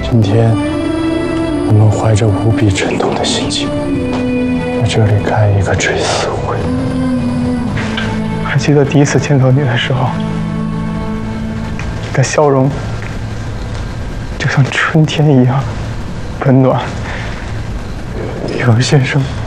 今天，我们怀着无比沉痛的心情，在这里开一个追思会。 还记得第一次见到你的时候，你的笑容就像春天一样温暖。宇文先生。